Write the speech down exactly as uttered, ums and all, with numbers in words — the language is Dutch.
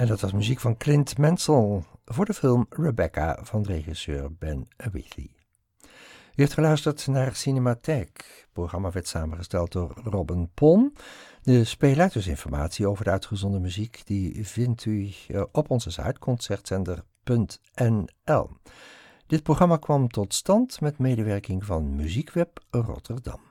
En dat was muziek van Clint Mansell voor de film Rebecca van regisseur Ben Wheatley. U heeft geluisterd naar Cinematheek. Het programma werd samengesteld door Robin Pon. De speelluid, dus informatie over de uitgezonden muziek, die vindt u op onze site concertzender punt n l. Dit programma kwam tot stand met medewerking van Muziekweb Rotterdam.